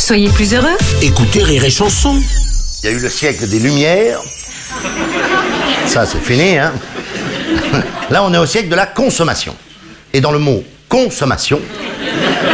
Soyez plus heureux. Écoutez Rire et Chanson. Il y a eu le siècle des Lumières. Ça, c'est fini, hein. Là, on est au siècle de la consommation. Et dans le mot consommation,